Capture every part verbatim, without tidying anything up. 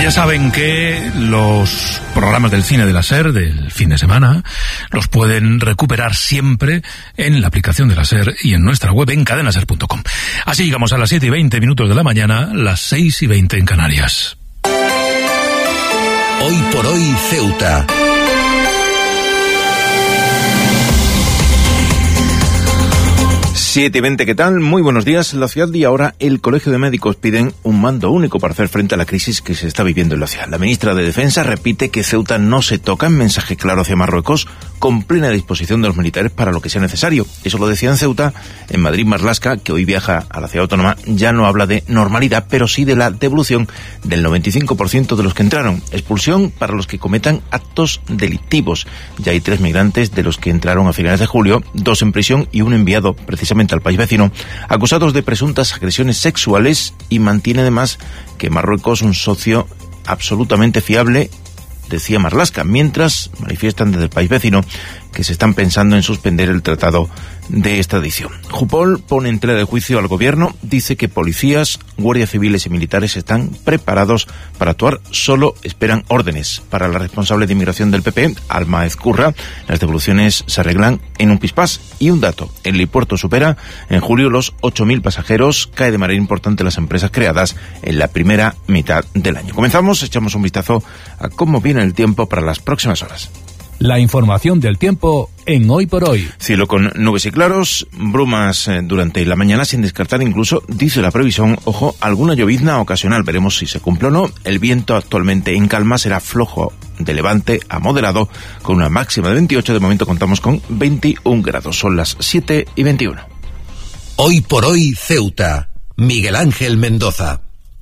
Ya saben que los programas del cine de la SER del fin de semana los pueden recuperar siempre en la aplicación de la SER y en nuestra web en cadena ser punto com. Así llegamos a las siete y veinte minutos de la mañana, las seis y veinte en Canarias. Hoy por hoy Ceuta. siete y veinte, ¿qué tal? Muy buenos días. En la ciudad y ahora el Colegio de Médicos piden un mando único para hacer frente a la crisis que se está viviendo en la ciudad. La ministra de Defensa repite que Ceuta no se toca, en mensaje claro hacia Marruecos, con plena disposición de los militares para lo que sea necesario. Eso lo decía en Ceuta. En Madrid, Marlaska, que hoy viaja a la ciudad autónoma, ya no habla de normalidad, pero sí de la devolución del noventa y cinco por ciento de los que entraron. Expulsión para los que cometan actos delictivos. Ya hay tres migrantes de los que entraron a finales de julio, dos en prisión y un enviado precisamente al país vecino, acusados de presuntas agresiones sexuales, y mantiene además que Marruecos es un socio absolutamente fiable, decía Marlaska, mientras manifiestan desde el país vecino que se están pensando en suspender el tratado de extradición. Jupol pone en tela de juicio al gobierno, dice que policías, guardias civiles y militares están preparados para actuar, solo esperan órdenes. Para la responsable de inmigración del P P, Alma Ezcurra, las devoluciones se arreglan en un pispás. Y un dato, el helipuerto supera en julio los ocho mil pasajeros, cae de manera importante las empresas creadas en la primera mitad del año. Comenzamos, echamos un vistazo a cómo viene el tiempo para las próximas horas. La información del tiempo en Hoy por Hoy. Cielo con nubes y claros, brumas durante la mañana, sin descartar incluso, dice la previsión, ojo, alguna llovizna ocasional. Veremos si se cumple o no. El viento actualmente en calma será flojo de levante a moderado, con una máxima de veintiocho. De momento contamos con veintiún grados. Son las siete y veintiuno. Hoy por Hoy Ceuta. Miguel Ángel Mendoza.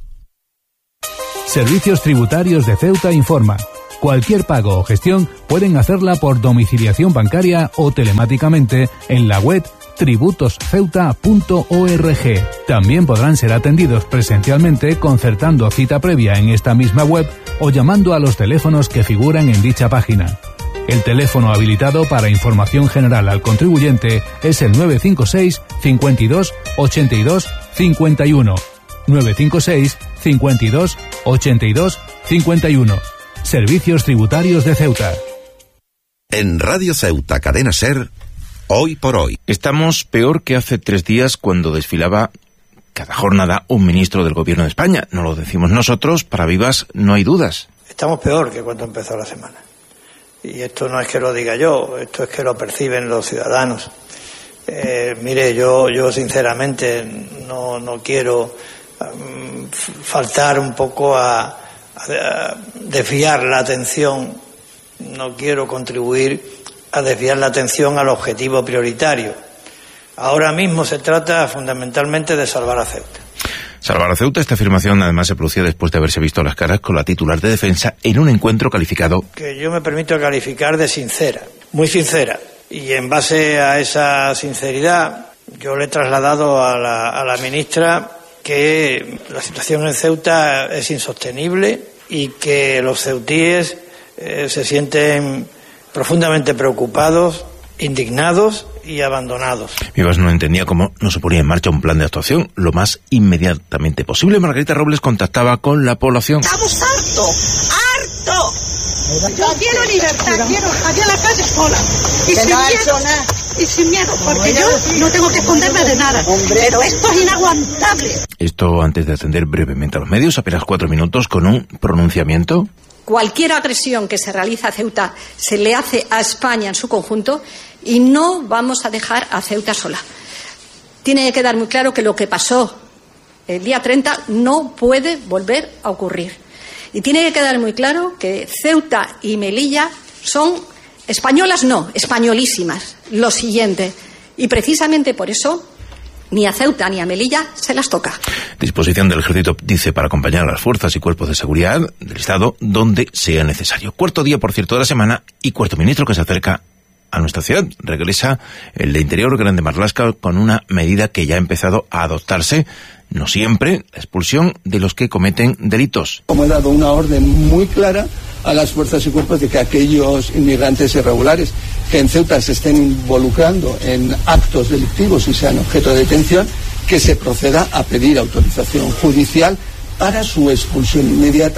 Servicios Tributarios de Ceuta informa. Cualquier pago o gestión pueden hacerla por domiciliación bancaria o telemáticamente en la web tributos ceuta punto org. También podrán ser atendidos presencialmente concertando cita previa en esta misma web o llamando a los teléfonos que figuran en dicha página. El teléfono habilitado para información general al contribuyente es el nueve cinco seis, cincuenta y dos, ochenta y dos, cincuenta y uno. nueve cinco seis, cincuenta y dos, ochenta y dos, cincuenta y uno. Servicios Tributarios de Ceuta. En Radio Ceuta, Cadena Ser, Hoy por Hoy. Estamos peor que hace tres días cuando desfilaba cada jornada un ministro del Gobierno de España. No lo decimos nosotros, para vivas no hay dudas. Estamos peor que cuando empezó la semana. Y esto no es que lo diga yo, esto es que lo perciben los ciudadanos. Eh, mire, yo, yo sinceramente no, no quiero um, faltar un poco a... a desviar la atención, no quiero contribuir a desviar la atención al objetivo prioritario. Ahora mismo se trata fundamentalmente de salvar a Ceuta. Salvar a Ceuta, esta afirmación además se producía después de haberse visto las caras con la titular de Defensa en un encuentro calificado, que yo me permito calificar de sincera, muy sincera. Y en base a esa sinceridad, yo le he trasladado a la, a la ministra que la situación en Ceuta es insostenible y que los ceutíes eh, se sienten profundamente preocupados, indignados y abandonados. Vivas no entendía cómo no se ponía en marcha un plan de actuación lo más inmediatamente posible. Margarita Robles contactaba con la población. ¡Estamos hartos! ¡Harto! Yo quiero libertad, quiero salir a la calle sola. Y sin miedo, y sin miedo, porque yo no tengo que esconderme de nada. Pero esto es inaguantable. Esto antes de atender brevemente a los medios, apenas cuatro minutos, con un pronunciamiento. Cualquier agresión que se realiza a Ceuta se le hace a España en su conjunto y no vamos a dejar a Ceuta sola. Tiene que quedar muy claro que lo que pasó el día treinta no puede volver a ocurrir. Y tiene que quedar muy claro que Ceuta y Melilla son españolas, no, españolísimas. Lo siguiente. Y precisamente por eso ni a Ceuta ni a Melilla se las toca. Disposición del Ejército, dice, para acompañar a las fuerzas y cuerpos de seguridad del Estado donde sea necesario. Cuarto día, por cierto, de la semana y cuarto ministro que se acerca a nuestra ciudad. Regresa el de Interior, Grande Marlaska, con una medida que ya ha empezado a adoptarse, no siempre, la expulsión de los que cometen delitos. Como he dado una orden muy clara a las fuerzas y cuerpos de que aquellos inmigrantes irregulares que en Ceuta se estén involucrando en actos delictivos y sean objeto de detención, que se proceda a pedir autorización judicial para su expulsión inmediata.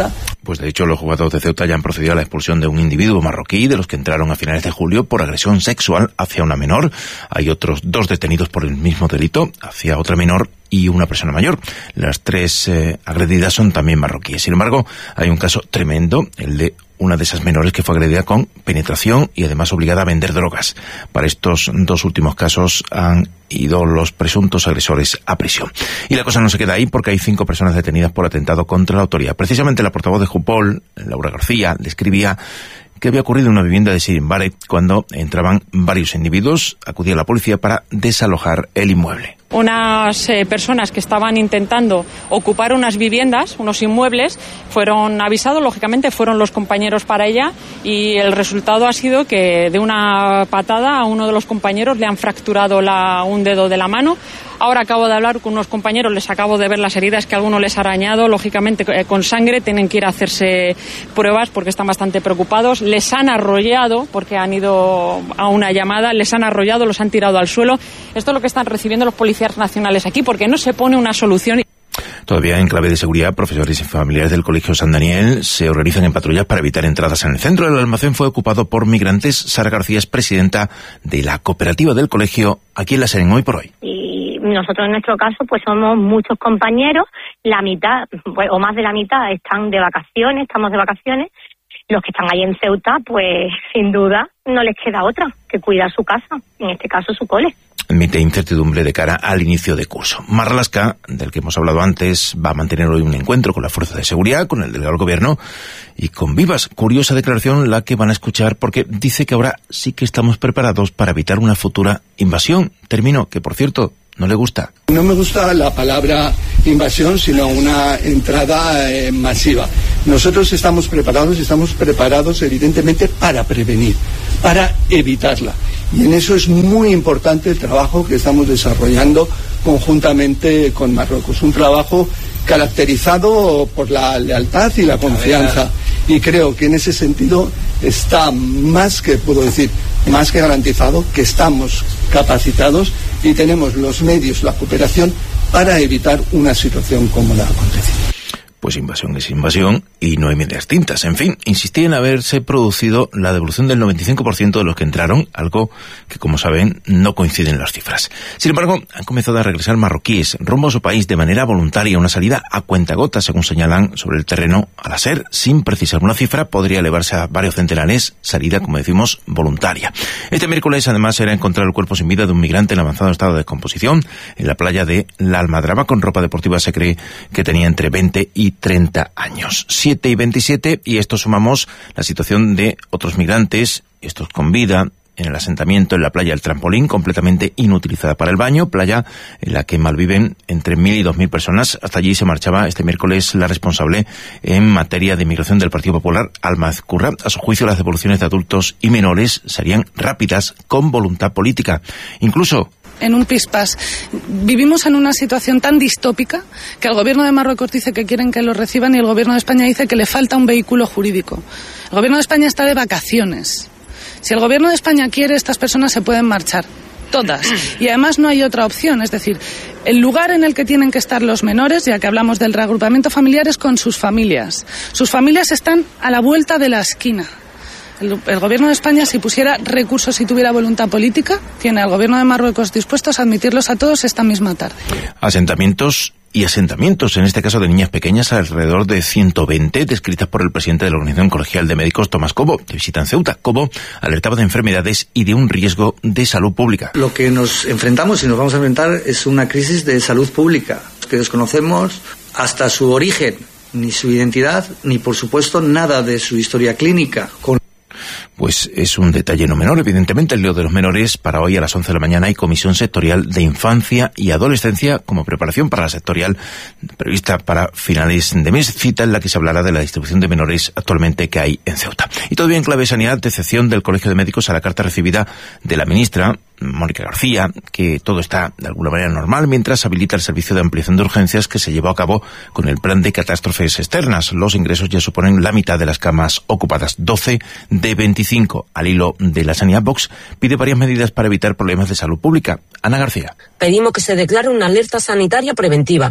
Pues de hecho los juzgados de Ceuta ya han procedido a la expulsión de un individuo marroquí de los que entraron a finales de julio por agresión sexual hacia una menor. Hay otros dos detenidos por el mismo delito hacia otra menor y una persona mayor. Las tres eh, agredidas son también marroquíes. Sin embargo, hay un caso tremendo, el de una de esas menores que fue agredida con penetración y además obligada a vender drogas. Para estos dos últimos casos han ido los presuntos agresores a prisión. Y la cosa no se queda ahí porque hay cinco personas detenidas por atentado contra la autoridad. Precisamente la portavoz de Jupol, Laura García, describía que había ocurrido en una vivienda de Sirinbare cuando entraban varios individuos. Acudía la policía para desalojar el inmueble. Unas eh, personas que estaban intentando ocupar unas viviendas, unos inmuebles, fueron avisados, lógicamente fueron los compañeros para ella y el resultado ha sido que de una patada a uno de los compañeros le han fracturado la, un dedo de la mano. Ahora acabo de hablar con unos compañeros, les acabo de ver las heridas que alguno les ha arañado, lógicamente eh, con sangre, tienen que ir a hacerse pruebas porque están bastante preocupados. Les han arrollado, porque han ido a una llamada, les han arrollado, los han tirado al suelo. Esto es lo que están recibiendo los policías nacionales aquí, porque no se pone una solución. Todavía en clave de seguridad, profesores y familiares del Colegio San Daniel se organizan en patrullas para evitar entradas en el centro. El almacén fue ocupado por migrantes. Sara García es presidenta de la cooperativa del colegio aquí en La Serena, Hoy por Hoy. Y nosotros en nuestro caso pues somos muchos compañeros, la mitad pues, o más de la mitad están de vacaciones, estamos de vacaciones. Los que están ahí en Ceuta, pues sin duda no les queda otra que cuidar su casa, en este caso su cole. Admite incertidumbre de cara al inicio de curso. Marlaska, del que hemos hablado antes, va a mantener hoy un encuentro con la Fuerza de Seguridad, con el delegado del Gobierno y con Vivas. Curiosa declaración la que van a escuchar porque dice que ahora sí que estamos preparados para evitar una futura invasión. Término que, por cierto, no le gusta. No me gusta la palabra invasión, sino una entrada eh, masiva. Nosotros estamos preparados, estamos preparados evidentemente para prevenir, para evitarla. Y en eso es muy importante el trabajo que estamos desarrollando conjuntamente con Marruecos. Un trabajo caracterizado por la lealtad y la confianza. Y creo que en ese sentido está más que, puedo decir, más que garantizado que estamos capacitados y tenemos los medios, la cooperación para evitar una situación como la acontecida. Pues invasión es invasión y no hay medias tintas. En fin, insistí en haberse producido la devolución del noventa y cinco por ciento de los que entraron, algo que, como saben, no coinciden las cifras. Sin embargo, han comenzado a regresar marroquíes rumbo a su país de manera voluntaria, una salida a cuentagotas, según señalan sobre el terreno al SER, sin precisar una cifra, podría elevarse a varios centenares, salida, como decimos, voluntaria. Este miércoles, además, era encontrar el cuerpo sin vida de un migrante en avanzado estado de descomposición en la playa de La Almadraba, con ropa deportiva. Se cree que tenía entre veinte y treinta años. siete y veintisiete, y esto sumamos la situación de otros migrantes, estos con vida, en el asentamiento en la playa del Trampolín, completamente inutilizada para el baño, playa en la que malviven entre mil y dos mil personas. Hasta allí se marchaba este miércoles la responsable en materia de migración del Partido Popular, Alma Ezcurra. A su juicio, las devoluciones de adultos y menores serían rápidas, con voluntad política. Incluso en un pispás. Vivimos en una situación tan distópica que el gobierno de Marruecos dice que quieren que los reciban y el gobierno de España dice que le falta un vehículo jurídico. El gobierno de España está de vacaciones. Si el gobierno de España quiere, estas personas se pueden marchar. Todas. Y además no hay otra opción. Es decir, el lugar en el que tienen que estar los menores, ya que hablamos del reagrupamiento familiar, es con sus familias. Sus familias están a la vuelta de la esquina. El, el gobierno de España, si pusiera recursos y tuviera voluntad política, tiene al gobierno de Marruecos dispuestos a admitirlos a todos esta misma tarde. Asentamientos y asentamientos, en este caso de niñas pequeñas, alrededor de ciento veinte, descritas por el presidente de la Organización Colegial de Médicos, Tomás Cobo, de visita en Ceuta. Cobo alertaba de enfermedades y de un riesgo de salud pública. Lo que nos enfrentamos y nos vamos a enfrentar es una crisis de salud pública, que desconocemos hasta su origen, ni su identidad, ni por supuesto nada de su historia clínica. Con Pues es un detalle no menor, evidentemente, el lío de los menores. Para hoy a las once de la mañana hay comisión sectorial de infancia y adolescencia como preparación para la sectorial prevista para finales de mes, cita en la que se hablará de la distribución de menores actualmente que hay en Ceuta. Y todavía en clave de sanidad, decepción del Colegio de Médicos a la carta recibida de la ministra Mónica García, que todo está de alguna manera normal mientras habilita el servicio de ampliación de urgencias que se llevó a cabo con el plan de catástrofes externas. Los ingresos ya suponen la mitad de las camas ocupadas, doce de veinticinco. Al hilo de la sanidad, Vox pide varias medidas para evitar problemas de salud pública. Ana García. Pedimos que se declare una alerta sanitaria preventiva,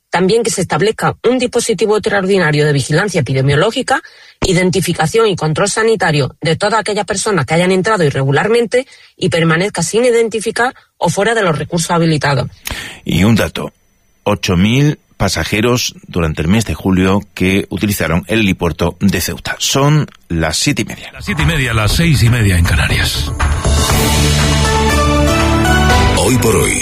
También que se establezca un dispositivo extraordinario de vigilancia epidemiológica, identificación y control sanitario de todas aquellas personas que hayan entrado irregularmente y permanezca sin identificar o fuera de los recursos habilitados. Y un dato, ocho mil pasajeros durante el mes de julio que utilizaron el helipuerto de Ceuta. Son las siete y media. Las siete y media, las seis y media en Canarias. Hoy por hoy,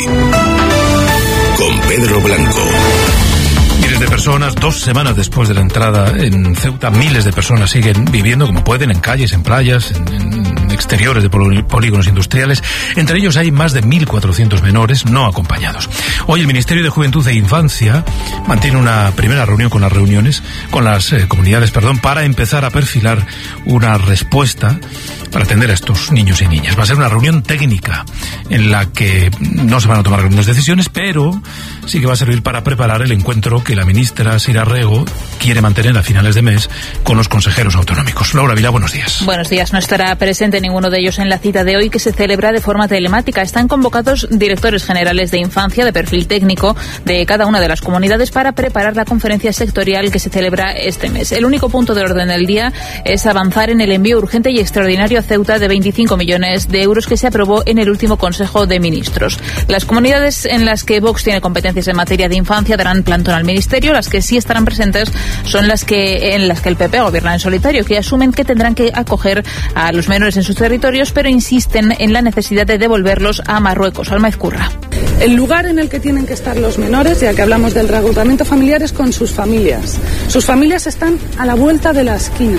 con Pedro Blanco. Miles de personas, dos semanas después de la entrada en Ceuta, miles de personas siguen viviendo como pueden, en calles, en playas, en, en exteriores de polígonos industriales. Entre ellos hay más de mil cuatrocientos menores no acompañados. Hoy el Ministerio de Juventud e Infancia mantiene una primera reunión con las reuniones, con las eh, comunidades, perdón, para empezar a perfilar una respuesta para atender a estos niños y niñas. Va a ser una reunión técnica en la que no se van a tomar grandes decisiones, pero sí que va a servir para preparar el encuentro que la ministra Sira Rego quiere mantener a finales de mes con los consejeros autonómicos. Laura Vilá, buenos días. Buenos días. No estará presente ninguno de ellos en la cita de hoy, que se celebra de forma telemática. Están convocados directores generales de infancia de perfil técnico de cada una de las comunidades para preparar la conferencia sectorial que se celebra este mes. El único punto de orden del día es avanzar en el envío urgente y extraordinario a Ceuta de veinticinco millones de euros que se aprobó en el último Consejo de Ministros. Las comunidades en las que Vox tiene competencias en materia de infancia darán plantón al Ministerio. Las que sí estarán presentes son las que en las que el P P gobierna en solitario, que asumen que tendrán que acoger a los menores en sus territorios, pero insisten en la necesidad de devolverlos a Marruecos. Alma Ezcurra. El lugar en el que tienen que estar los menores, ya que hablamos del reagrupamiento familiar, es con sus familias. Sus familias están a la vuelta de la esquina.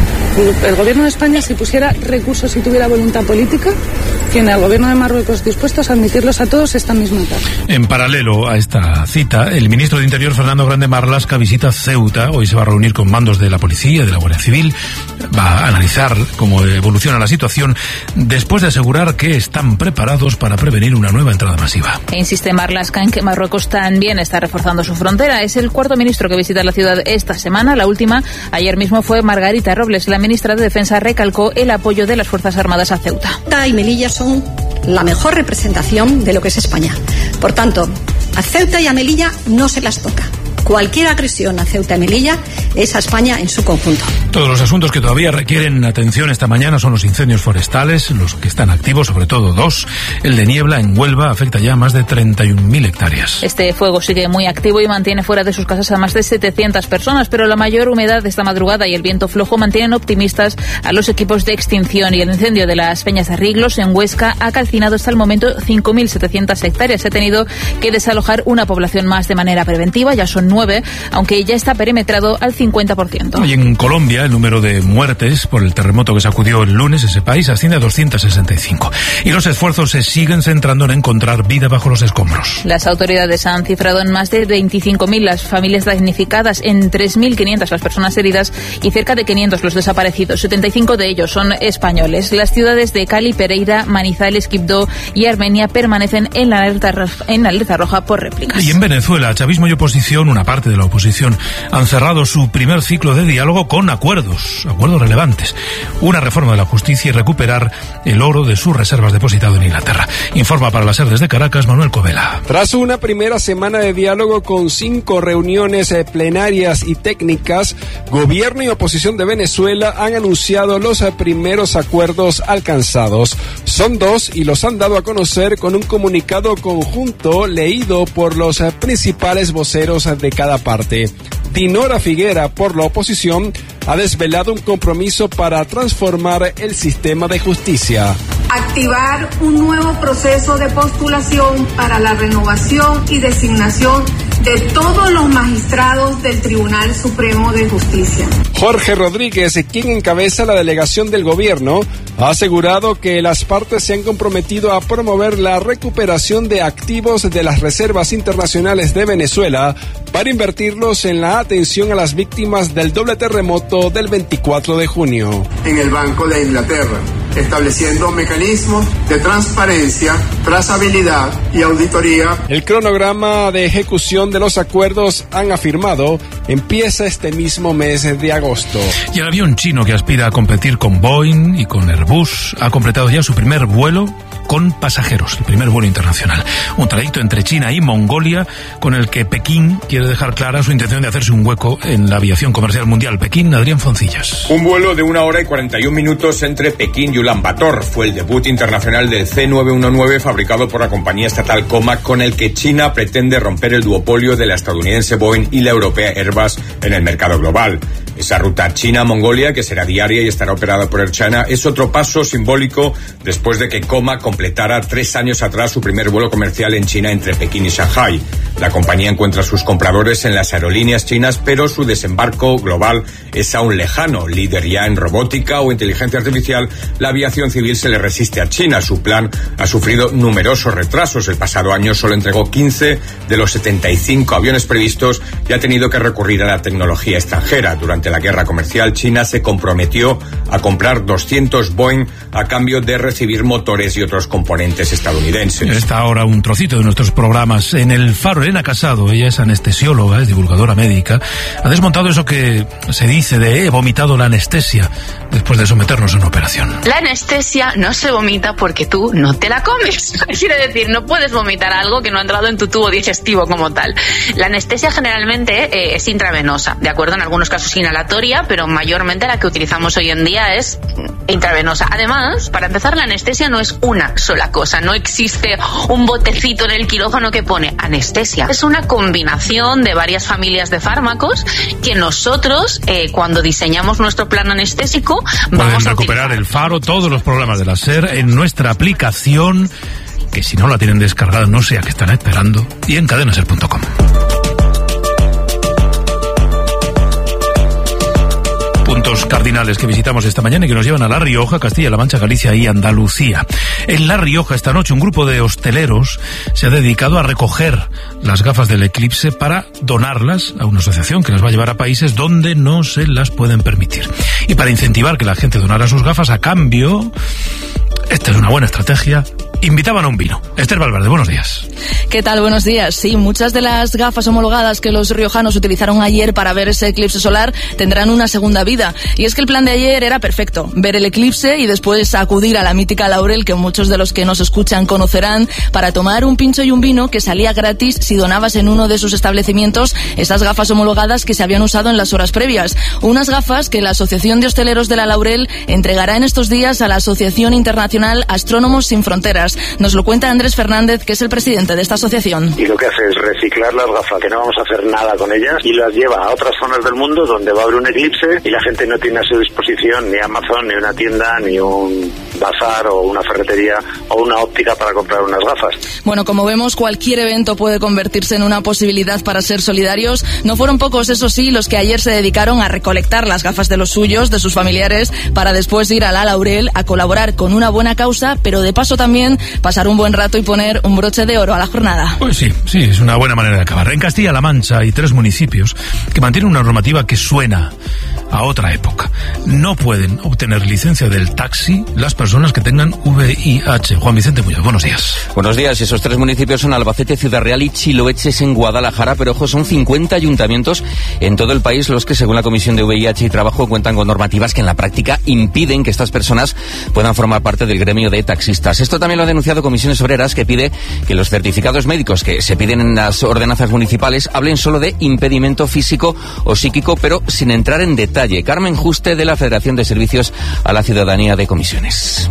El gobierno de España, si pusiera recursos y tuviera voluntad política, tiene al gobierno de Marruecos dispuestos a admitirlos a todos esta misma tarde. En paralelo a esta cita, el ministro de Interior, Fernando Grande Marlaska, visita Ceuta. Hoy se va a reunir con mandos de la policía, de la Guardia Civil. Va a analizar cómo evoluciona la situación después de asegurar que están preparados para prevenir una nueva entrada masiva. E insiste Marlaska en que Marruecos también está reforzando su frontera. Es el cuarto ministro que visita la ciudad esta semana. La última, ayer mismo, fue Margarita Robles. La ministra de Defensa recalcó el apoyo de las Fuerzas Armadas a Ceuta. Ceuta y Melilla son la mejor representación de lo que es España. Por tanto, a Ceuta y a Melilla no se las toca. Cualquier agresión a Ceuta y Melilla es a España en su conjunto. Todos los asuntos que todavía requieren atención esta mañana son los incendios forestales, los que están activos, sobre todo dos. El de Niebla, en Huelva, afecta ya a más de treinta y un mil hectáreas. Este fuego sigue muy activo y mantiene fuera de sus casas a más de setecientas personas, pero la mayor humedad de esta madrugada y el viento flojo mantienen optimistas a los equipos de extinción. Y el incendio de las Peñas de Riglos, en Huesca, ha calcinado hasta el momento cinco mil setecientas hectáreas. Se ha tenido que desalojar una población más de manera preventiva, ya son nueve, aunque ya está perimetrado al cincuenta por ciento. Y en Colombia, el número de muertes por el terremoto que sacudió el lunes ese país asciende a doscientos sesenta y cinco. Y los esfuerzos se siguen centrando en encontrar vida bajo los escombros. Las autoridades han cifrado en más de veinticinco mil las familias damnificadas, en tres mil quinientas las personas heridas y cerca de quinientos los desaparecidos. setenta y cinco de ellos son españoles. Las ciudades de Cali, Pereira, Manizales, Quibdó y Armenia permanecen en la alerta, en la alerta roja por réplicas. Y en Venezuela, chavismo y oposición, una parte de la oposición, han cerrado su primer ciclo de diálogo con acuerdos, acuerdos relevantes. Una reforma de la justicia y recuperar el oro de sus reservas depositado en Inglaterra. Informa para la SER desde Caracas, Manuel Covela. Tras una primera semana de diálogo con cinco reuniones plenarias y técnicas, gobierno y oposición de Venezuela han anunciado los primeros acuerdos alcanzados. Son dos y los han dado a conocer con un comunicado conjunto leído por los principales voceros de cada parte. Dinora Figuera, por la oposición, ha desvelado un compromiso para transformar el sistema de justicia. Activar un nuevo proceso de postulación para la renovación y designación de todos los magistrados del Tribunal Supremo de Justicia. Jorge Rodríguez, quien encabeza la delegación del gobierno, ha asegurado que las partes se han comprometido a promover la recuperación de activos de las reservas internacionales de Venezuela para invertirlos en la atención a las víctimas del doble terremoto del veinticuatro de junio. En el Banco de Inglaterra, estableciendo mecanismos de transparencia, trazabilidad y auditoría. El cronograma de ejecución de los acuerdos han afirmado empieza este mismo mes de agosto. Y el avión chino que aspira a competir con Boeing y con Airbus ha completado ya su primer vuelo con pasajeros, el primer vuelo internacional. Un trayecto entre China y Mongolia con el que Pekín quiere dejar clara su intención de hacerse un hueco en la aviación comercial mundial. Pekín, Adrián Foncillas. Un vuelo de una hora y cuarenta y un minutos entre Pekín y Ulan Bator fue el debut internacional del C nueve diecinueve fabricado por la compañía estatal Comac, con el que China pretende romper el duopolio de la estadounidense Boeing y la europea Airbus en el mercado global. Esa ruta China-Mongolia, que será diaria y estará operada por Air China, es otro paso simbólico después de que Comac completara tres años atrás su primer vuelo comercial en China entre Pekín y Shanghái. La compañía encuentra a sus compradores en las aerolíneas chinas, pero su desembarco global es aún lejano. Líder ya en robótica o inteligencia artificial, la aviación civil se le resiste a China. Su plan ha sufrido numerosos retrasos. El pasado año solo entregó quince de los setenta y cinco aviones previstos y ha tenido que recurrir a la tecnología extranjera. Durante la guerra comercial, China se comprometió a comprar doscientos Boeing a cambio de recibir motores y otros componentes estadounidenses. Está ahora un trocito de nuestros programas en El Faro. Elena Casado, ella es anestesióloga, es divulgadora médica, ha desmontado eso que se dice de he vomitado la anestesia después de someternos a una operación. La anestesia no se vomita porque tú no te la comes. Quiere decir, no puedes vomitar algo que no ha entrado en tu tubo digestivo como tal. La anestesia generalmente eh, es intravenosa, de acuerdo, en algunos casos inhalatoria, pero mayormente la que utilizamos hoy en día es intravenosa. Además, para empezar, la anestesia no es una sola cosa, no existe un botecito en el quirófano que pone anestesia. Es una combinación de varias familias de fármacos que nosotros, eh, cuando diseñamos nuestro plan anestésico, Pueden vamos a recuperar utilizar. El Faro, todos los programas de la SER en nuestra aplicación, que si no la tienen descargada no sé a qué están esperando, y en cadena ser punto com. Puntos cardinales que visitamos esta mañana y que nos llevan a La Rioja, Castilla-La Mancha, Galicia y Andalucía. En La Rioja, esta noche, un grupo de hosteleros se ha dedicado a recoger las gafas del eclipse para donarlas a una asociación que las va a llevar a países donde no se las pueden permitir. Y para incentivar que la gente donara sus gafas, a cambio, esta es una buena estrategia, invitaban a un vino. Esther Valverde, buenos días. ¿Qué tal? Buenos días. Sí, muchas de las gafas homologadas que los riojanos utilizaron ayer para ver ese eclipse solar tendrán una segunda vida. Y es que el plan de ayer era perfecto. Ver el eclipse y después acudir a la mítica Laurel, que muchos de los que nos escuchan conocerán, para tomar un pincho y un vino que salía gratis si donabas en uno de sus establecimientos esas gafas homologadas que se habían usado en las horas previas. Unas gafas que la Asociación de Hosteleros de la Laurel entregará en estos días a la Asociación Internacional Astrónomos Sin Fronteras. Nos lo cuenta Andrés Fernández, que es el presidente de esta asociación. Y lo que hace es reciclar las gafas, que no vamos a hacer nada con ellas, y las lleva a otras zonas del mundo donde va a haber un eclipse y la gente no tiene a su disposición ni Amazon, ni una tienda, ni un bazar o una ferretería o una óptica para comprar unas gafas. Bueno, como vemos, cualquier evento puede convertirse en una posibilidad para ser solidarios. No fueron pocos, eso sí, los que ayer se dedicaron a recolectar las gafas de los suyos, de sus familiares, para después ir a la Laurel a colaborar con una buena causa, pero de paso también pasar un buen rato y poner un broche de oro a la jornada. Pues sí, sí, es una buena manera de acabar. En Castilla-La Mancha hay tres municipios que mantienen una normativa que suena a otra época. No pueden obtener licencia del taxi las personas que tengan V I H. Juan Vicente Muñoz, buenos días. Buenos días. Esos tres municipios son Albacete, Ciudad Real y Chiloeches en Guadalajara, pero ojo, son cincuenta ayuntamientos en todo el país los que, según la Comisión de V I H y Trabajo, cuentan con normativas que en la práctica impiden que estas personas puedan formar parte del gremio de taxistas. Esto también lo ha denunciado Comisiones Obreras, que pide que los certificados médicos que se piden en las ordenanzas municipales hablen solo de impedimento físico o psíquico, pero sin entrar en detalle. Carmen Juste, de la Federación de Servicios a la Ciudadanía de Comisiones.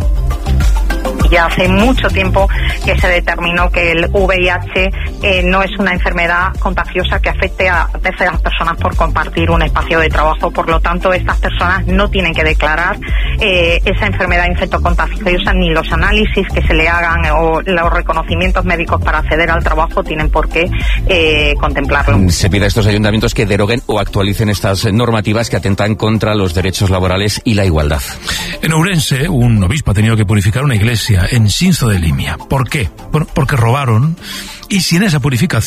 Ya hace mucho tiempo que se determinó que el V I H eh, no es una enfermedad contagiosa que afecte a terceras personas por compartir un espacio de trabajo. Por lo tanto, estas personas no tienen que declarar eh, esa enfermedad infectocontagiosa, ni los análisis que se le hagan o los reconocimientos médicos para acceder al trabajo tienen por qué eh, contemplarlo. Se pide a estos ayuntamientos que deroguen o actualicen estas normativas que atentan contra los derechos laborales y la igualdad. En Ourense, un obispo ha tenido que purificar una iglesia en Sinzo de Limia. ¿Por qué? Bueno, porque robaron y sin esa purificación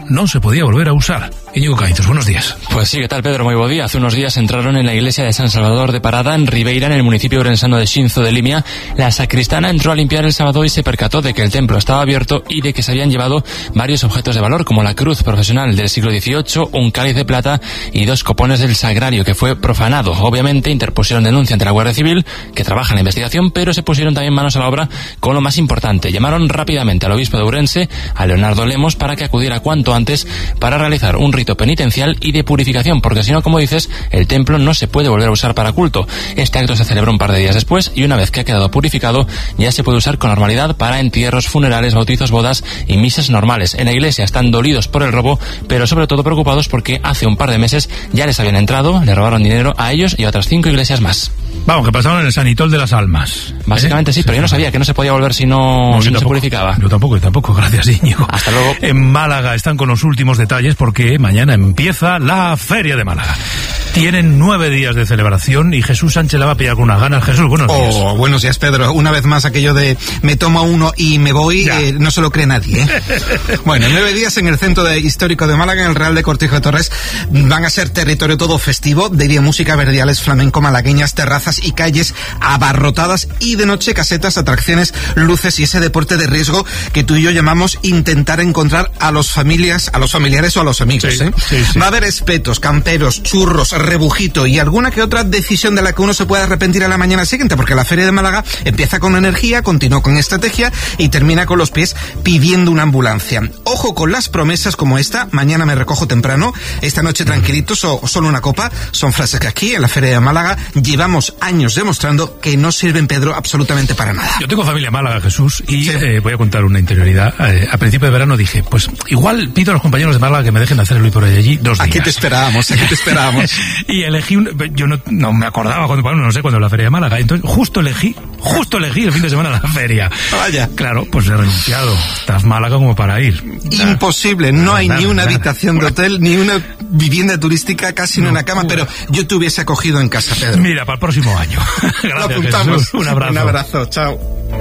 no se podía volver a usar. Íñigo Cañitos, buenos días. Pues sí, ¿qué tal, Pedro? Muy buen día. Hace unos días entraron en la iglesia de San Salvador de Parada, en Ribeira, en el municipio orensano de Xinzo de Limia. La sacristana entró a limpiar el sábado y se percató de que el templo estaba abierto y de que se habían llevado varios objetos de valor, como la cruz profesional del siglo dieciocho, un cáliz de plata y dos copones del sagrario, que fue profanado. Obviamente interpusieron denuncia ante la Guardia Civil, que trabaja en la investigación, pero se pusieron también manos a la obra con lo más importante. Llamaron rápidamente al obispo de Ourense, a Leonardo Lemos, para que acudiera cuanto antes para realizar un rito penitencial y de purificación, porque si no, como dices, el templo no se puede volver a usar para culto. Este acto se celebró un par de días después y una vez que ha quedado purificado ya se puede usar con normalidad para entierros, funerales, bautizos, bodas y misas normales. En la iglesia están dolidos por el robo, pero sobre todo preocupados porque hace un par de meses ya les habían entrado, le robaron dinero a ellos y a otras cinco iglesias más. Vamos, que pasaron en el Sanitol de las Almas. Básicamente ¿Eh? sí, pero yo no sabía que no se podía volver si no, no si no tampoco, se purificaba. Yo tampoco, yo tampoco, gracias, Íñigo. Hasta luego. En Málaga están con los últimos detalles porque mañana empieza la Feria de Málaga. Tienen nueve días de celebración y Jesús Sánchez la va a pillar con unas ganas. Jesús, buenos días. Oh, buenos días, Pedro. Una vez más aquello de me tomo uno y me voy, eh, no se lo cree nadie. ¿eh? Bueno, nueve días en el centro de, histórico de Málaga, en el Real de Cortijo de Torres, van a ser territorio todo festivo, de día música, verdiales, flamenco, malagueñas, terrazas y calles abarrotadas, y de noche casetas, atracciones, luces y ese deporte de riesgo que tú y yo llamamos intentar encontrar a los familias, a los familiares o a los amigos. Sí, ¿eh? sí, sí. Va a haber espetos, camperos, churros, rebujito y alguna que otra decisión de la que uno se puede arrepentir a la mañana siguiente, porque la Feria de Málaga empieza con energía, continúa con estrategia y termina con los pies pidiendo una ambulancia. Ojo con las promesas como esta: mañana me recojo temprano, esta noche tranquilitos o solo una copa. Son frases que aquí en la Feria de Málaga llevamos años demostrando que no sirven, Pedro, absolutamente para nada. Yo tengo familia en Málaga, Jesús, y sí. eh, voy a contar una interioridad. Eh, a principio de verano dije, pues igual pido a los compañeros de Málaga que me dejen hacer el Luis por allí dos días. Aquí te esperábamos, aquí te esperábamos. Y elegí un, yo no, no me acordaba cuando, bueno, no sé cuándo la Feria de Málaga, entonces justo elegí, justo elegí el fin de semana la feria. Vaya. Claro, pues he renunciado. Estás Málaga como para ir. Imposible, no nada, hay nada, ni una nada. habitación de hotel, ni una vivienda turística, casi no, ni una cama, pero yo te hubiese acogido en casa, Pedro. Mira, para el próximo año. Gracias, lo apuntamos. Jesús. Un abrazo. Un abrazo, chao.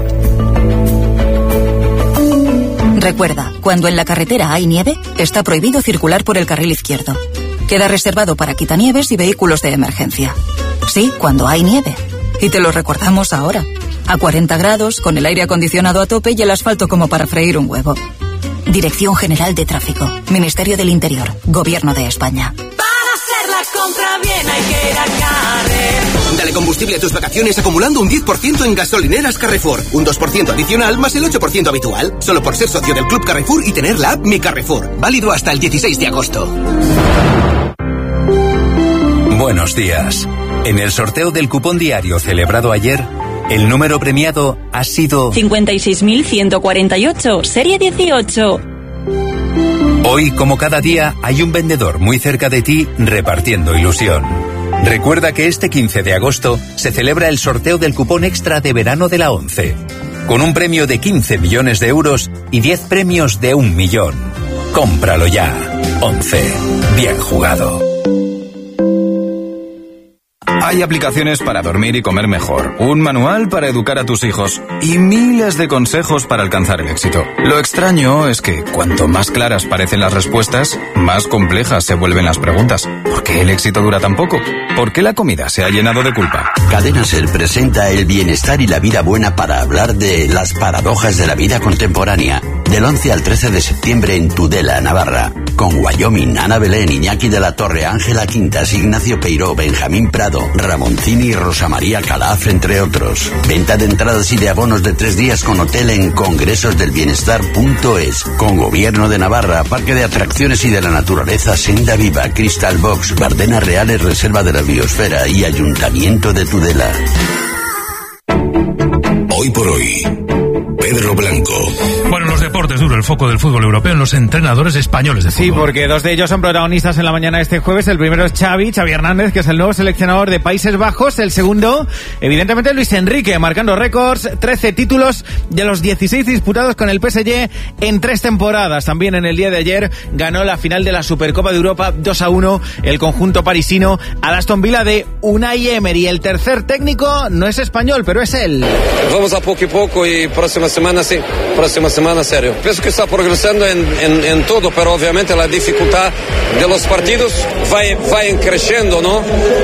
Recuerda, cuando en la carretera hay nieve, está prohibido circular por el carril izquierdo. Queda reservado para quitanieves y vehículos de emergencia. Sí, cuando hay nieve. Y te lo recordamos ahora. A cuarenta grados, con el aire acondicionado a tope y el asfalto como para freír un huevo. Dirección General de Tráfico. Ministerio del Interior. Gobierno de España. Para hacer la compra bien hay que ir a Carrefour. Dale combustible a tus vacaciones acumulando un diez por ciento en gasolineras Carrefour. Un dos por ciento adicional más el ocho por ciento habitual. Solo por ser socio del Club Carrefour y tener la app Mi Carrefour. Válido hasta el dieciséis de agosto. Buenos días. En el sorteo del cupón diario celebrado ayer, el número premiado ha sido cincuenta y seis mil ciento cuarenta y ocho, serie dieciocho. Hoy, como cada día, hay un vendedor muy cerca de ti repartiendo ilusión. Recuerda que este quince de agosto se celebra el sorteo del cupón extra de verano de la ONCE, con un premio de quince millones de euros y diez premios de un millón. Cómpralo ya. ONCE. Bien jugado. Hay aplicaciones para dormir y comer mejor, un manual para educar a tus hijos y miles de consejos para alcanzar el éxito. Lo extraño es que cuanto más claras parecen las respuestas, más complejas se vuelven las preguntas. ¿Por qué el éxito dura tan poco? ¿Por qué la comida se ha llenado de culpa? Cadena Ser presenta el bienestar y la vida buena para hablar de las paradojas de la vida contemporánea. Del once al trece de septiembre en Tudela, Navarra. Con Wyoming, Ana Belén, Iñaki de la Torre, Ángela Quintas, Ignacio Peiró, Benjamín Prado, Ramoncini y Rosa María Calaf, entre otros. Venta de entradas y de abonos de tres días con hotel en congresosdelbienestar punto es. Con Gobierno de Navarra, Parque de Atracciones y de la Naturaleza, Senda Viva, Crystal Box, Bardena Reales, Reserva de la Biosfera y Ayuntamiento de Tudela. Hoy por hoy, Pedro Blanco. Bueno, los deportes, duro el foco del fútbol europeo en los entrenadores españoles de fútbol. Sí, porque dos de ellos son protagonistas en la mañana de este jueves. El primero es Xavi, Xavi Hernández, que es el nuevo seleccionador de Países Bajos. El segundo, evidentemente, Luis Enrique, marcando récords, trece títulos de los dieciséis disputados con el P S G en tres temporadas. También en el día de ayer ganó la final de la Supercopa de Europa dos a uno el conjunto parisino al Aston Villa de Unai Emery. El tercer técnico no es español, pero es él. Vamos a poco y poco y próxima semana sí, próxima semana será. extraordinario. Pienso que está progresando en, en, en todo, pero obviamente la dificultad de los partidos va, va creciendo, ¿no?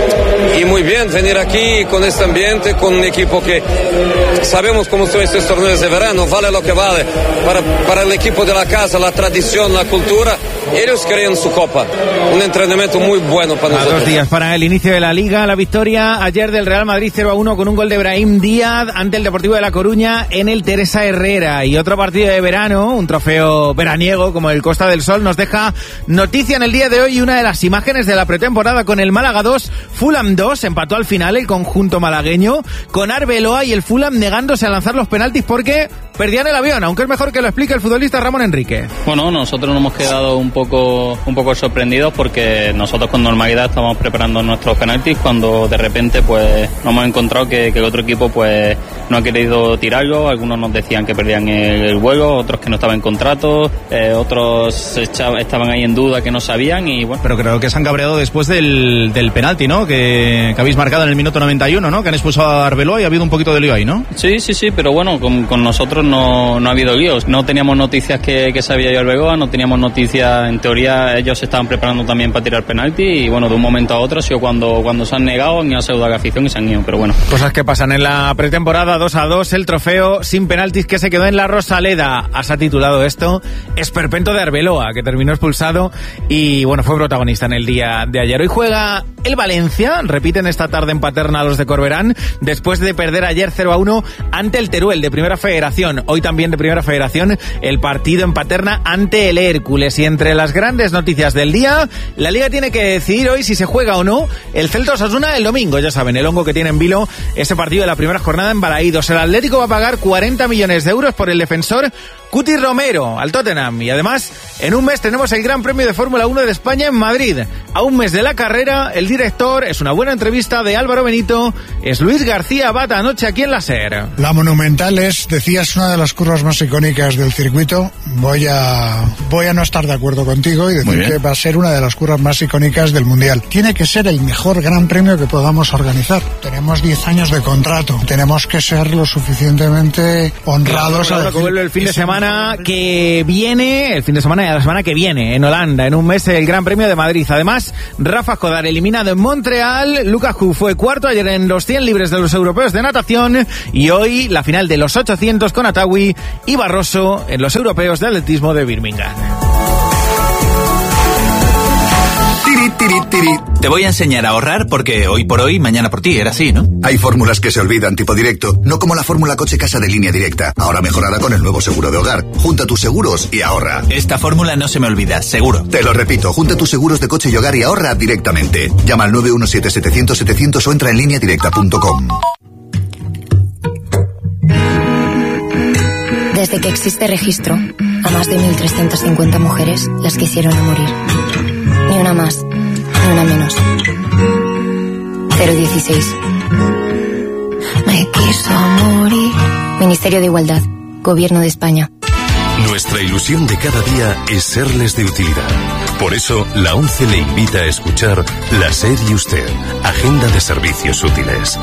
Y muy bien venir aquí con este ambiente, con un equipo que sabemos cómo son estos torneos de verano, vale lo que vale. Para, para el equipo de la casa, la tradición, la cultura, ellos querían su copa. Un entrenamiento muy bueno para nosotros. A dos días para el inicio de la Liga, la victoria ayer del Real Madrid cero a uno con un gol de Brahim Díaz ante el Deportivo de La Coruña en el Teresa Herrera. Y otro partido de verano, un trofeo veraniego como el Costa del Sol, nos deja noticia en el día de hoy, una de las imágenes de la pretemporada con el Málaga dos, Fulham dos, empató al final el conjunto malagueño, con Arbeloa y el Fulham negándose a lanzar los penaltis porque perdían el avión, aunque es mejor que lo explique el futbolista Ramón Enrique. Bueno, nosotros nos hemos quedado un poco un poco sorprendidos porque nosotros con normalidad estábamos preparando nuestros penaltis cuando de repente pues nos hemos encontrado que, que el otro equipo pues no ha querido tirarlo. Algunos nos decían que perdían el, el vuelo, otros que no estaban en contrato, eh, otros echaba, estaban ahí en duda que no sabían y bueno. Pero creo que se han cabreado después del, del penalti, ¿no? Que, que habéis marcado en el minuto noventa y uno, ¿no? Que han expulsado a Arbeloa y ha habido un poquito de lío ahí, ¿no? Sí, sí, sí, pero bueno, con, con nosotros no, no ha habido líos. No teníamos noticias que, que sabía yo Arbeloa, no teníamos noticias, en teoría ellos se estaban preparando también para tirar penalti y bueno, de un momento a otro ha sido cuando, cuando se han negado, han ido a saludar a la afición y se han ido, pero bueno. Cosas que pasan en la pretemporada, dos a dos, el trofeo sin penaltis que se quedó en la Rosaleda. Has titulado esto Esperpento de Arbeloa, que terminó expulsado y bueno, fue protagonista en el día de ayer. Hoy juega el Valencia, repiten esta tarde en Paterna los de Corberán, después de perder ayer cero a uno ante el Teruel de Primera Federación. Hoy también de Primera Federación el partido en Paterna ante el Hércules. Y entre las grandes noticias del día, la Liga tiene que decidir hoy si se juega o no el Celta Osasuna el domingo. Ya saben, el hongo que tiene en vilo ese partido de la primera jornada en Balaídos. El Atlético va a pagar cuarenta millones de euros por el defensor Cuti Romero al Tottenham. Y además, en un mes tenemos el Gran Premio de Fórmula uno de España en Madrid. A un mes de la carrera, el director, es una buena entrevista de Álvaro Benito, es Luis García Abad anoche aquí en la SER. La Monumental es, decías, una de las curvas más icónicas del circuito. Voy a voy a no estar de acuerdo contigo y decir que va a ser una de las curvas más icónicas del Mundial. Tiene que ser el mejor Gran Premio que podamos organizar. Tenemos diez años de contrato. Tenemos que ser lo suficientemente honrados. A decir, el fin de semana que viene, el fin de semana de la semana que viene, en Holanda, en un mes, el Gran Premio de Madrid. Además, Rafa Escodar eliminado en Montreal, Lucas Hu fue cuarto ayer en los cien libres de los europeos de natación y hoy la final de los ochocientos con Atawi y Barroso en los europeos de atletismo de Birmingham. Tiri, tiri, tiri. Te voy a enseñar a ahorrar porque hoy por hoy, mañana por ti, era así, ¿no? Hay fórmulas que se olvidan, tipo directo, no como la fórmula coche casa de Línea Directa, ahora mejorada con el nuevo seguro de hogar. Junta tus seguros y ahorra. Esta fórmula no se me olvida, seguro. Te lo repito, junta tus seguros de coche y hogar y ahorra directamente. Llama al nueve uno siete setecientos setecientos o entra en línea directa punto com. Desde que existe registro, a más de mil trescientas cincuenta mujeres las quisieron a morir. Ni una más, ni una menos. cero dieciséis. Me quiso morir. Ministerio de Igualdad, Gobierno de España. Nuestra ilusión de cada día es serles de utilidad. Por eso, la ONCE le invita a escuchar La SER y Usted, Agenda de Servicios Útiles.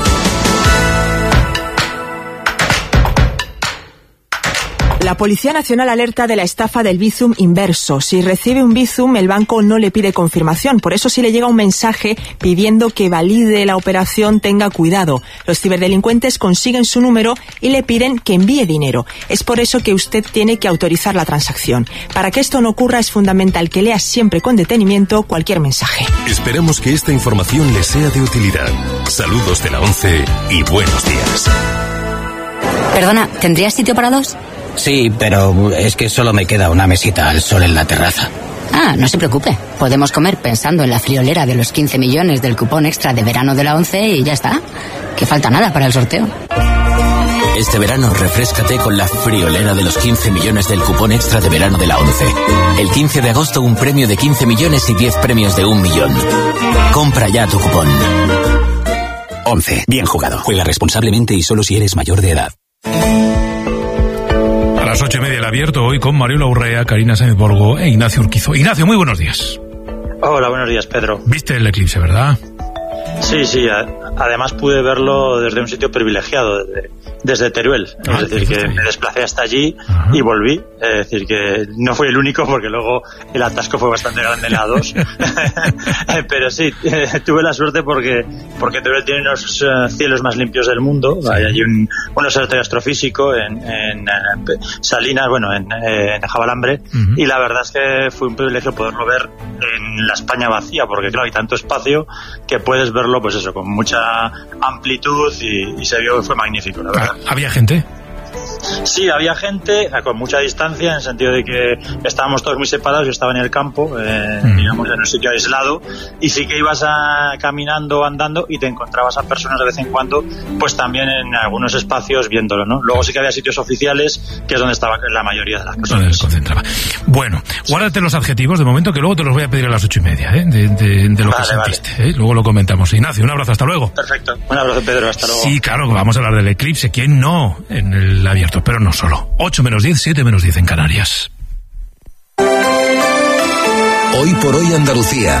La Policía Nacional alerta de la estafa del Bizum inverso. Si recibe un Bizum, el banco no le pide confirmación. Por eso, si le llega un mensaje pidiendo que valide la operación, tenga cuidado. Los ciberdelincuentes consiguen su número y le piden que envíe dinero. Es por eso que usted tiene que autorizar la transacción. Para que esto no ocurra, es fundamental que lea siempre con detenimiento cualquier mensaje. Esperamos que esta información le sea de utilidad. Saludos de la ONCE y buenos días. Perdona, ¿tendrías sitio para dos? Sí, pero es que solo me queda una mesita al sol en la terraza. Ah, no se preocupe. Podemos comer pensando en la friolera de los quince millones del cupón extra de verano de la ONCE y ya está. Que falta nada para el sorteo. Este verano refréscate con la friolera de los quince millones del cupón extra de verano de la ONCE. El quince de agosto un premio de quince millones y diez premios de un millón. Compra ya tu cupón. ONCE. Bien jugado. Juega responsablemente y solo si eres mayor de edad. A las ocho y media el abierto, hoy con Mariola Urrea, Karina Sáenz Borgo e Ignacio Urquizo. Ignacio, muy buenos días. Hola, buenos días, Pedro. ¿Viste el eclipse, verdad? Sí, sí, a- además pude verlo desde un sitio privilegiado, desde, desde Teruel. Ah, es decir, que me desplacé hasta allí Ajá. y volví. Es decir, que no fui el único porque luego el atasco fue bastante grande en la A dos. Pero sí, eh, tuve la suerte porque, porque Teruel tiene unos uh, cielos más limpios del mundo. Sí. Hay, hay un, un observatorio astrofísico en, en, en Salinas, bueno, en, en Jabalambre. Uh-huh. Y la verdad es que fue un privilegio poderlo ver en la España vacía, porque claro, hay tanto espacio que puedes verlo, pues eso, con mucha amplitud y, y se vio que fue magnífico, la verdad. ¿Había gente? Sí, había gente con mucha distancia, en el sentido de que estábamos todos muy separados. Yo estaba en el campo, eh, mm. digamos, en un sitio aislado, y sí que ibas a, caminando, andando, y te encontrabas a personas de vez en cuando, pues también en algunos espacios viéndolo, ¿no? Luego sí que había sitios oficiales, que es donde estaba la mayoría de las personas. Concentraba. Bueno, guárdate los adjetivos de momento, que luego te los voy a pedir a las ocho y media, ¿eh? De, de, de lo vale, que sentiste, vale. ¿eh? Luego lo comentamos. Ignacio, un abrazo, hasta luego. Perfecto, un abrazo, Pedro, hasta luego. Sí, claro, vamos a hablar del eclipse, ¿quién no? En el abierto, pero no solo. ocho menos diez, siete menos diez en Canarias. Hoy por hoy Andalucía.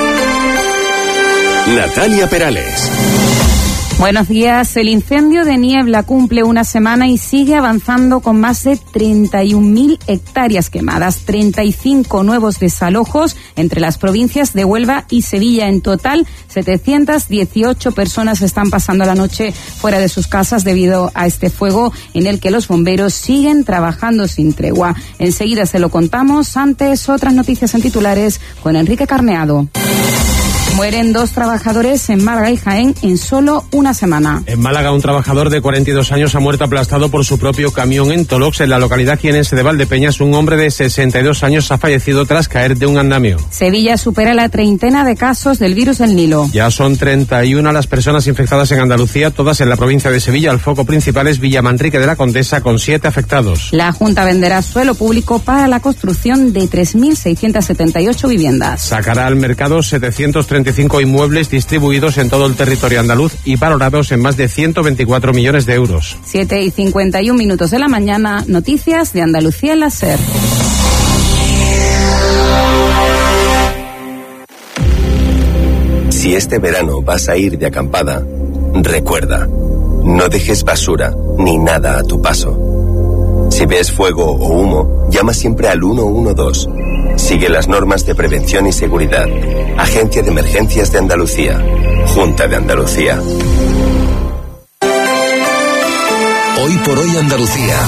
Natalia Perales. Buenos días. El incendio de Niebla cumple una semana y sigue avanzando con más de treinta y un mil hectáreas quemadas, treinta y cinco nuevos desalojos entre las provincias de Huelva y Sevilla. En total, setecientas dieciocho personas están pasando la noche fuera de sus casas debido a este fuego en el que los bomberos siguen trabajando sin tregua. Enseguida se lo contamos. Antes, otras noticias en titulares con Enrique Carneado. Mueren dos trabajadores en Málaga y Jaén en solo una semana. En Málaga, un trabajador de cuarenta y dos años ha muerto aplastado por su propio camión en Tolox, en la localidad jienense de Valdepeñas. Un hombre de sesenta y dos años ha fallecido tras caer de un andamio. Sevilla supera la treintena de casos del virus del Nilo. Ya son treinta y una las personas infectadas en Andalucía, todas en la provincia de Sevilla. El foco principal es Villamanrique de la Condesa, con siete afectados. La Junta venderá suelo público para la construcción de tres mil seiscientas setenta y ocho viviendas. Sacará al mercado setecientos treinta y cinco inmuebles distribuidos en todo el territorio andaluz y valorados en más de ciento veinticuatro millones de euros. siete y cincuenta y un minutos de la mañana, noticias de Andalucía en la SER. Si este verano vas a ir de acampada, recuerda, no dejes basura ni nada a tu paso. Si ves fuego o humo, llama siempre al uno uno dos. Sigue las normas de prevención y seguridad. Agencia de Emergencias de Andalucía. Junta de Andalucía. Hoy por hoy Andalucía.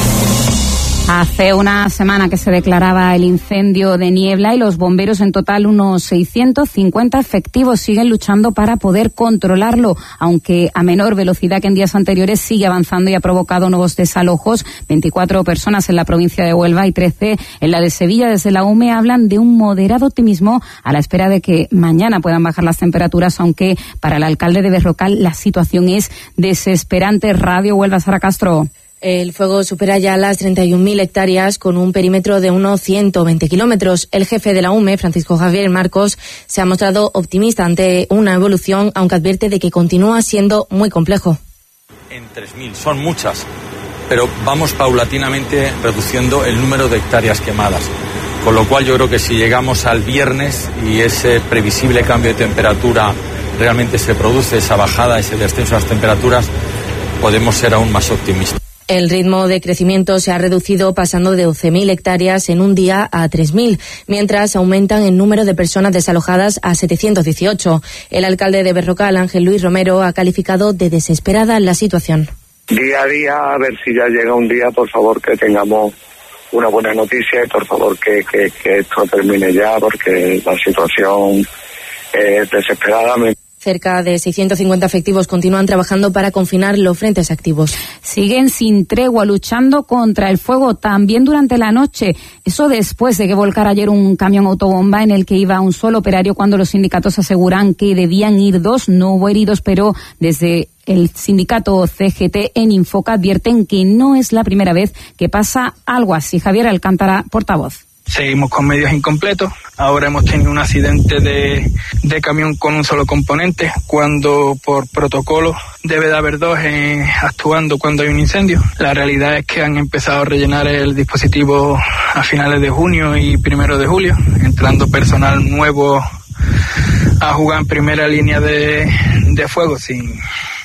Hace una semana que se declaraba el incendio de Niebla y los bomberos, en total unos seiscientos cincuenta efectivos, siguen luchando para poder controlarlo, aunque a menor velocidad que en días anteriores. Sigue avanzando y ha provocado nuevos desalojos. veinticuatro personas en la provincia de Huelva y trece en la de Sevilla. Desde la U M E hablan de un moderado optimismo a la espera de que mañana puedan bajar las temperaturas, aunque para el alcalde de Berrocal la situación es desesperante. Radio Huelva, Sara Castro. El fuego supera ya las treinta y un mil hectáreas con un perímetro de unos ciento veinte kilómetros. El jefe de la U M E, Francisco Javier Marcos, se ha mostrado optimista ante una evolución, aunque advierte de que continúa siendo muy complejo. En tres mil, son muchas, pero vamos paulatinamente reduciendo el número de hectáreas quemadas. Con lo cual yo creo que si llegamos al viernes y ese previsible cambio de temperatura realmente se produce, esa bajada, ese descenso de las temperaturas, podemos ser aún más optimistas. El ritmo de crecimiento se ha reducido pasando de doce mil hectáreas en un día a tres mil, mientras aumentan el número de personas desalojadas a setecientos dieciocho. El alcalde de Berrocal, Ángel Luis Romero, ha calificado de desesperada la situación. Día a día, a ver si ya llega un día, por favor, que tengamos una buena noticia y por favor que, que, que esto termine ya, porque la situación es desesperada. Cerca de seiscientos cincuenta efectivos continúan trabajando para confinar los frentes activos. Siguen sin tregua luchando contra el fuego también durante la noche. Eso después de que volcara ayer un camión autobomba en el que iba un solo operario, cuando los sindicatos aseguran que debían ir dos. No hubo heridos, pero desde el sindicato C G T en Infoca advierten que no es la primera vez que pasa algo así. Javier Alcántara, portavoz. Seguimos con medios incompletos. Ahora hemos tenido un accidente de, de camión con un solo componente, cuando por protocolo debe de haber dos eh, actuando cuando hay un incendio. La realidad es que han empezado a rellenar el dispositivo a finales de junio y primero de julio, entrando personal nuevo a jugar en primera línea de, de fuego sin,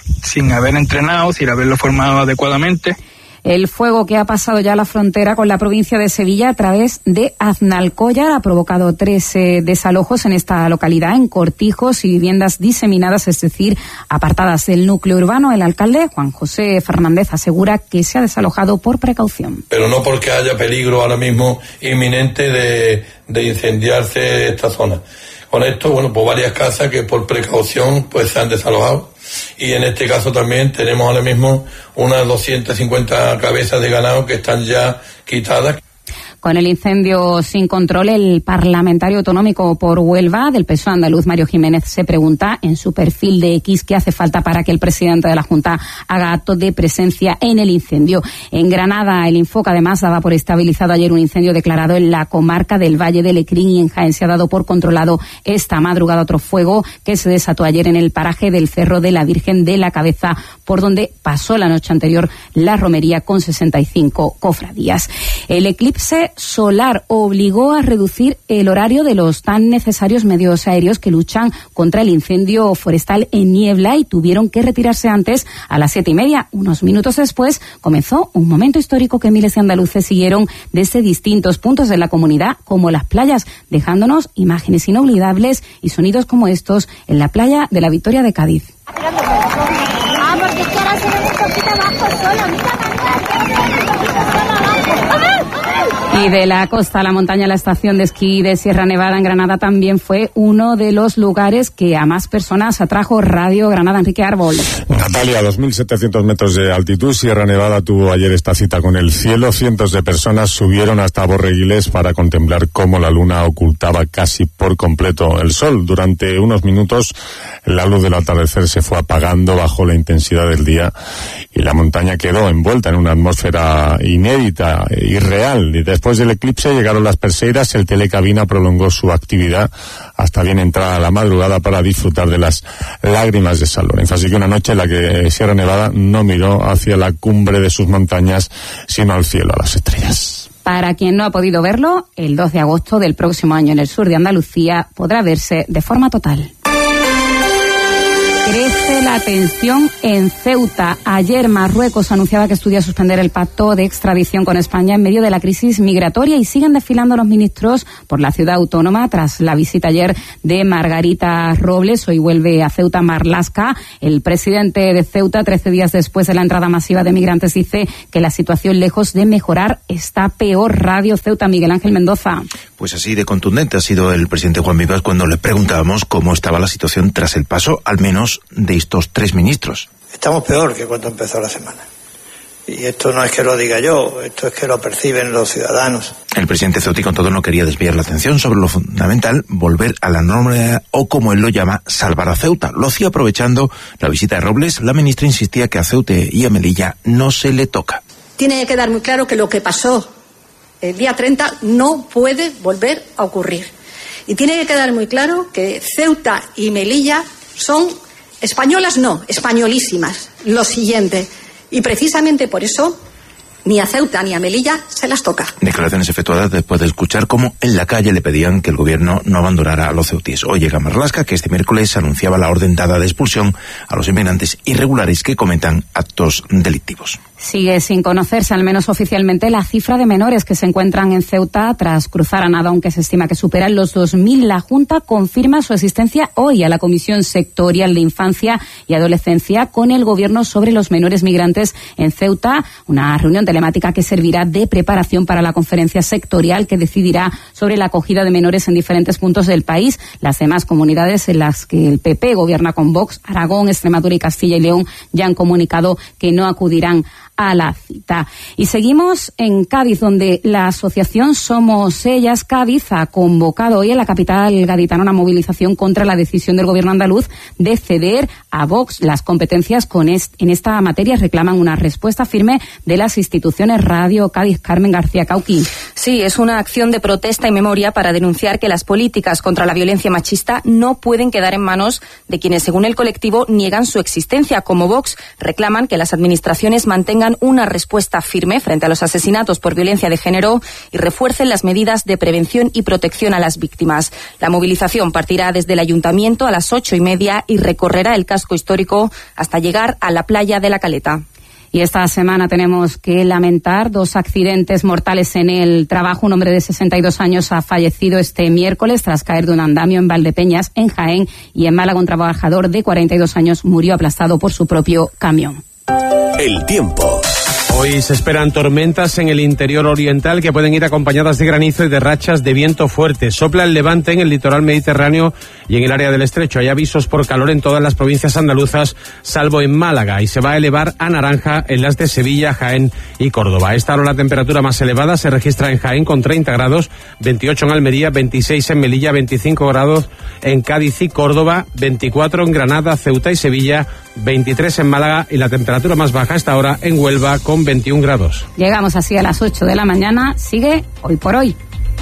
sin haber entrenado, sin haberlo formado adecuadamente. El fuego que ha pasado ya la frontera con la provincia de Sevilla a través de Aznalcóllar ha provocado tres eh, desalojos en esta localidad, en cortijos y viviendas diseminadas, es decir, apartadas del núcleo urbano. El alcalde, Juan José Fernández, asegura que se ha desalojado por precaución. Pero no porque haya peligro ahora mismo inminente de, de incendiarse esta zona. Con esto, bueno, pues varias casas que por precaución pues se han desalojado. Y en este caso también tenemos ahora mismo unas doscientas cincuenta cabezas de ganado que están ya quitadas. Con el incendio sin control, el parlamentario autonómico por Huelva del P S O E andaluz, Mario Jiménez, se pregunta en su perfil de X qué hace falta para que el presidente de la Junta haga acto de presencia en el incendio. En Granada, el Infoca además daba por estabilizado ayer un incendio declarado en la comarca del Valle de Lecrín, y en Jaén se ha dado por controlado esta madrugada otro fuego que se desató ayer en el paraje del Cerro de la Virgen de la Cabeza, por donde pasó la noche anterior la romería con sesenta y cinco cofradías. El eclipse solar obligó a reducir el horario de los tan necesarios medios aéreos que luchan contra el incendio forestal en Niebla, y tuvieron que retirarse antes a las siete y media. Unos minutos después comenzó un momento histórico que miles de andaluces siguieron desde distintos puntos de la comunidad, como las playas, dejándonos imágenes inolvidables y sonidos como estos en la playa de la Victoria de Cádiz. Ah, porque es que ahora se ve un poquito abajo solo, mira. Y de la costa a la montaña, la estación de esquí de Sierra Nevada en Granada también fue uno de los lugares que a más personas atrajo Radio Granada. Enrique Árbol. Natalia, a dos mil setecientos metros de altitud, Sierra Nevada tuvo ayer esta cita con el cielo. Cientos de personas subieron hasta Borreguiles para contemplar cómo la luna ocultaba casi por completo el sol. Durante unos minutos, la luz del atardecer se fue apagando bajo la intensidad del día y la montaña quedó envuelta en una atmósfera inédita, irreal. Y después del eclipse llegaron las perseidas. El telecabina prolongó su actividad hasta bien entrada la madrugada para disfrutar de las lágrimas de San Lorenzo. Así que una noche en la que Sierra Nevada no miró hacia la cumbre de sus montañas, sino al cielo, a las estrellas. Para quien no ha podido verlo, el dos de agosto del próximo año en el sur de Andalucía podrá verse de forma total. Crece la tensión en Ceuta. Ayer Marruecos anunciaba que estudia suspender el pacto de extradición con España en medio de la crisis migratoria, y siguen desfilando los ministros por la ciudad autónoma tras la visita ayer de Margarita Robles. Hoy vuelve a Ceuta Marlaska. El presidente de Ceuta, trece días después de la entrada masiva de migrantes, dice que la situación, lejos de mejorar, está peor. Radio Ceuta, Miguel Ángel Mendoza. Pues así de contundente ha sido el presidente Juan Vivas cuando le preguntábamos cómo estaba la situación tras el paso, al menos, de estos tres ministros. Estamos peor que cuando empezó la semana. Y esto no es que lo diga yo, esto es que lo perciben los ciudadanos. El presidente ceutí, con todo, no quería desviar la atención sobre lo fundamental, volver a la normalidad, o como él lo llama, salvar a Ceuta. Lo hacía aprovechando la visita de Robles. La ministra insistía que a Ceuta y a Melilla no se le toca. Tiene que quedar muy claro que lo que pasó el día treinta no puede volver a ocurrir. Y tiene que quedar muy claro que Ceuta y Melilla son españolas, no, españolísimas. Lo siguiente. Y precisamente por eso ni a Ceuta ni a Melilla se las toca. Declaraciones efectuadas después de escuchar cómo en la calle le pedían que el gobierno no abandonara a los ceutíes. Hoy llega Marlaska, que este miércoles anunciaba la orden dada de expulsión a los inmigrantes irregulares que cometan actos delictivos. Sigue sin conocerse, al menos oficialmente, la cifra de menores que se encuentran en Ceuta tras cruzar a nada, aunque se estima que superan los dos mil. La Junta confirma su existencia hoy a la Comisión Sectorial de Infancia y Adolescencia con el Gobierno sobre los menores migrantes en Ceuta, una reunión telemática que servirá de preparación para la conferencia sectorial que decidirá sobre la acogida de menores en diferentes puntos del país. Las demás comunidades en las que el P P gobierna con Vox, Aragón, Extremadura y Castilla y León, ya han comunicado que no acudirán a la cita. Y seguimos en Cádiz, donde la asociación Somos Ellas Cádiz ha convocado hoy en la capital gaditana una movilización contra la decisión del gobierno andaluz de ceder a Vox las competencias con est- en esta materia. Reclaman una respuesta firme de las instituciones. Radio Cádiz, Carmen García Cauqui. Sí, es una acción de protesta y memoria para denunciar que las políticas contra la violencia machista no pueden quedar en manos de quienes, según el colectivo, niegan su existencia. Como Vox, reclaman que las administraciones mantengan mantengan una respuesta firme frente a los asesinatos por violencia de género y refuercen las medidas de prevención y protección a las víctimas. La movilización partirá desde el Ayuntamiento a las ocho y media y recorrerá el casco histórico hasta llegar a la playa de La Caleta. Y esta semana tenemos que lamentar dos accidentes mortales en el trabajo. Un hombre de sesenta y dos años ha fallecido este miércoles tras caer de un andamio en Valdepeñas, en Jaén, y en Málaga un trabajador de cuarenta y dos años murió aplastado por su propio camión. El tiempo. Hoy se esperan tormentas en el interior oriental que pueden ir acompañadas de granizo y de rachas de viento fuerte. Sopla el levante en el litoral mediterráneo y en el área del estrecho. Hay avisos por calor en todas las provincias andaluzas, salvo en Málaga, y se va a elevar a naranja en las de Sevilla, Jaén y Córdoba. A esta hora la temperatura más elevada se registra en Jaén con treinta grados, veintiocho en Almería, veintiséis en Melilla, veinticinco grados en Cádiz y Córdoba, veinticuatro en Granada, Ceuta y Sevilla, veintitrés en Málaga, y la temperatura más baja a esta hora en Huelva con veintiún grados. Llegamos así a las ocho de la mañana. Sigue Hoy por Hoy.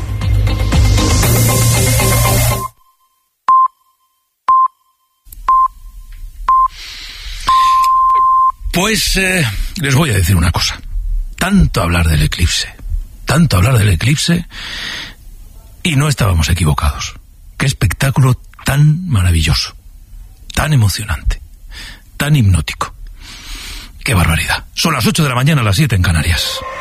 Pues eh, les voy a decir una cosa. Tanto hablar del eclipse, tanto hablar del eclipse, y no estábamos equivocados. Qué espectáculo tan maravilloso, tan emocionante, tan hipnótico. ¡Qué barbaridad! Son las ocho de la mañana, las siete en Canarias.